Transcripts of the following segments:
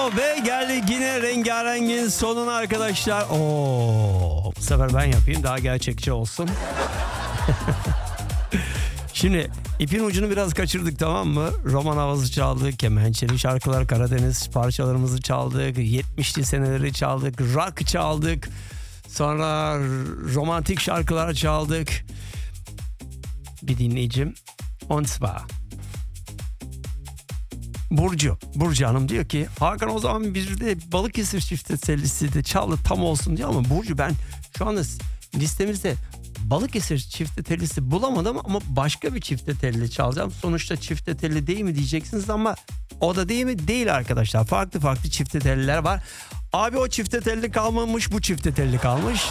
ve geldik yine rengarengin sonuna arkadaşlar. Bu sefer ben yapayım, daha gerçekçi olsun. Şimdi ipin ucunu biraz kaçırdık, tamam mı? Roman havası çaldık, kemençeli şarkılar, Karadeniz parçalarımızı çaldık, 70'li seneleri çaldık, rock çaldık, sonra romantik şarkılar çaldık. Bir dinleyicim, Burcu Hanım diyor ki, Hakan o zaman bir de Balıkesir çifte tellisi de çaldı tam olsun diyor, ama Burcu ben şu anda listemizde Balıkesir çifte tellisi bulamadım ama başka bir çifte telli çalacağım. Sonuçta çifte telli değil mi diyeceksiniz ama o da değil mi? Değil arkadaşlar. Farklı çifte telliler var. Abi o çifte telli kalmamış, bu çifte telli kalmış.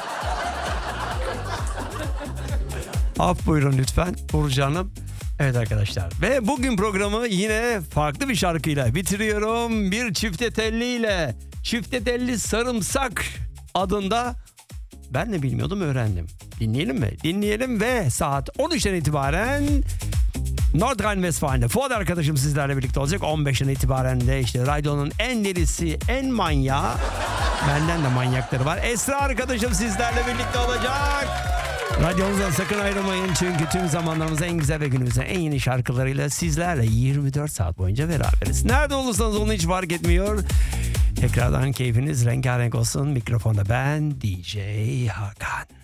Af buyurun lütfen Burcu Hanım. Evet arkadaşlar, ve bugün programı yine farklı bir şarkıyla bitiriyorum. Bir çifte telliyle, çifte telli sarımsak adında, ben de bilmiyordum, öğrendim. Dinleyelim mi? Dinleyelim ve saat 13'ten itibaren Nordrhein-Westfalen'de Fuat arkadaşım sizlerle birlikte olacak. 15'ten itibaren de işte radyo'nun en delisi, en manyağı, benden de manyakları var, Esra arkadaşım sizlerle birlikte olacak. Radyomuzdan sakın ayrılmayın, çünkü tüm zamanlarımızın en güzel ve günümüzün en yeni şarkılarıyla sizlerle 24 saat boyunca beraberiz. Nerede olursanız onu hiç fark etmiyor. Tekrardan keyfiniz rengarenk olsun. Mikrofonda ben DJ Hakan.